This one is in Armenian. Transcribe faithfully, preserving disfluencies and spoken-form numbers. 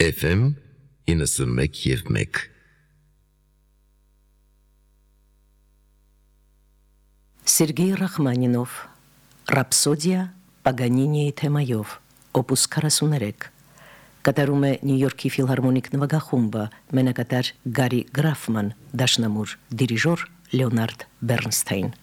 Էֆ էմ իննսունմեկ և մեկ Սերգեյ Ռախմանինով Ռապսոդիա Պագանինիի թեմայով Օպուս քառասուններեք կատարում է Նյու Յորքի ֆիլհարմոնիկ նվագախումբը, մենակատար Գարի Գրաֆման, դաշնամուր դիրիժոր Լեոնարդ Բեռնստեյն